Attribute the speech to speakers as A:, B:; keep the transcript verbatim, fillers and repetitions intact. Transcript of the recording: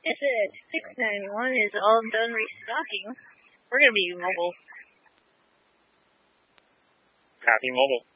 A: It said six ninety-one is all done restocking. We're gonna be mobile.
B: Happy mobile.